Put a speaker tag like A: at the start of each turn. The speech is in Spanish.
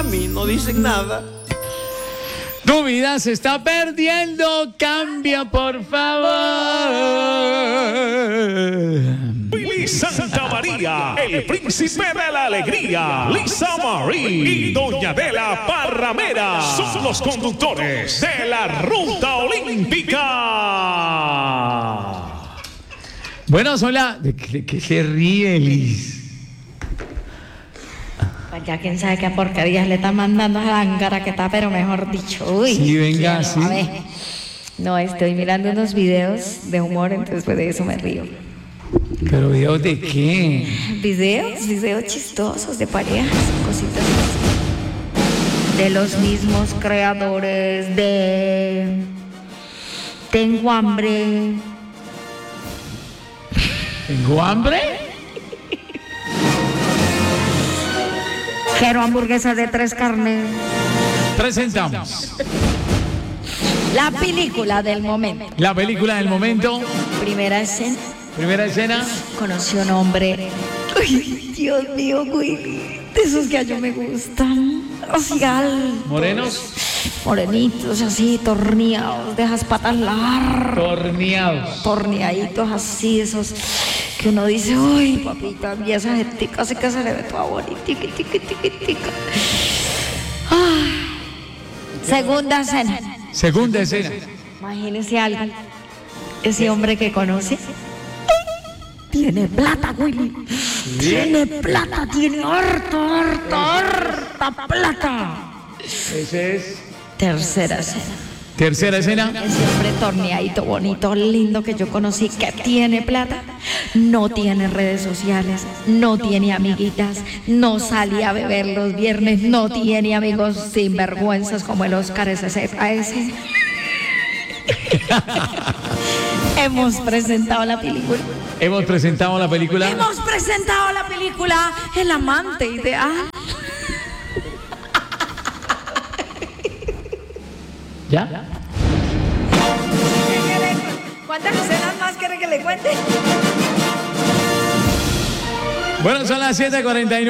A: a mí no dicen nada.
B: Tu vida se está perdiendo, cambia por favor.
C: Willy Santa María, el príncipe de la alegría, Lisa Marie y Doña Adela Parramera son los conductores de la Ruta Olímpica.
B: Bueno, Sola, ¿de qué se ríe, Liz?
D: Ya quién sabe qué porquerías le está mandando a la Ángara que está, pero mejor dicho, uy.
B: Sí, venga, sí.
D: A ver. No, estoy mirando unos videos de humor, entonces pues de eso me río.
B: ¿Pero videos de qué?
D: Videos chistosos de parejas, cositas así. De los mismos creadores de Tengo hambre.
B: ¿Tengo hambre?
D: Quiero hamburguesas de 3 carnes.
B: Presentamos
D: La película del momento.
B: la película del momento.
D: Primera escena.
B: Primera escena.
D: Conoció un hombre. Uy, Dios mío, güey. De esos que a yo me gustan. Así altos.
B: Morenos.
D: Morenitos, así, torneados. De esas patas largas.
B: Torneados.
D: Torneaditos así, esos que uno dice, uy, papita, y esa jetica así que se le ve toda bonita. Tica. Segunda escena.
B: Segunda escena.
D: Imagínese algo. Ese hombre que conoce tiene plata, Willy. Tiene plata, tiene harta plata.
B: Ese es.
D: Tercera escena.
B: Tercera escena.
D: Ese hombre torneadito, bonito, lindo que yo conocí, que tiene plata, no tiene redes sociales, no tiene amiguitas, no sale a beber los viernes, no tiene amigos sinvergüenzas como el Oscar ese. Hemos presentado la película.
B: Hemos presentado la película.
D: Hemos presentado la película El amante ideal.
B: ¿Ya?
D: ¿Cuántas escenas más quiere que le cuente?
B: Bueno, son las 7:49.